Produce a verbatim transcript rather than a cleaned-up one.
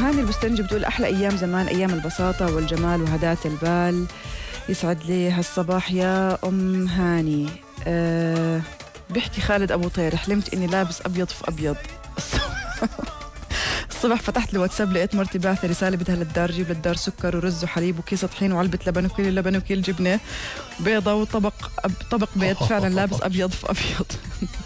هاني البستنجي بتقول أحلى أيام زمان، أيام البساطة والجمال وهداة البال. يسعد لي هالصباح يا أم هاني. أه بيحكي خالد أبو طير، حلمت إني لابس أبيض في أبيض. الصبح فتحت الواتساب لقيت مرتي باعثة رسالة بدها للدار جيب للدار سكر ورز وحليب وكيسة طحين وعلبة لبن وكيل لبن وكيل جبنة بيضة وطبق طبق بيض. فعلا لابس أبيض في أبيض.